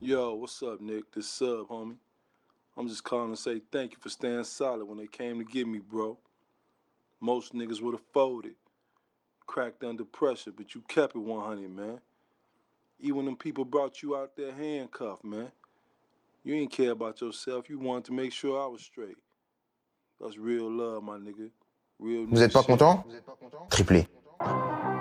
Yo, what's up, Nick? This Sub, homie. I'm just calling to say thank you for staying solid when they came to get me, bro. Most niggas would have folded, cracked under pressure, but you kept it 100, man. Even them people brought you out there handcuffed, man. You ain't care about yourself. You wanted to make sure I was straight. That's real love, my nigga. Real Vous nigga êtes pas shit. content? Triplé.